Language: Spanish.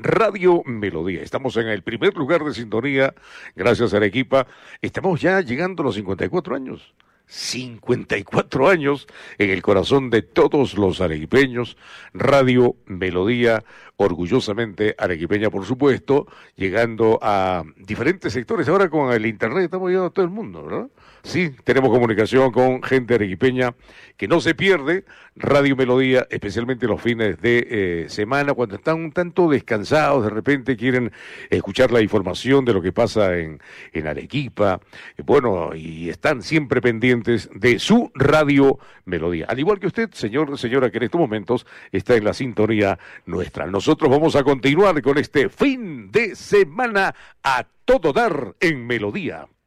Radio Melodía. Estamos en el primer lugar de sintonía, gracias a Arequipa. Estamos ya llegando a los 54 años. 54 años en el corazón de todos los arequipeños. Radio Melodía, orgullosamente arequipeña, por supuesto, llegando a diferentes sectores. Ahora con el internet estamos llegando a todo el mundo, ¿verdad? Sí, tenemos comunicación con gente arequipeña que no se pierde Radio Melodía, especialmente los fines de semana, cuando están un tanto descansados, de repente quieren escuchar la información de lo que pasa en Arequipa, bueno, y están siempre pendientes de su Radio Melodía. Al igual que usted, señor, señora, que en estos momentos está en la sintonía nuestra. Nosotros vamos a continuar con este fin de semana a todo dar en Melodía.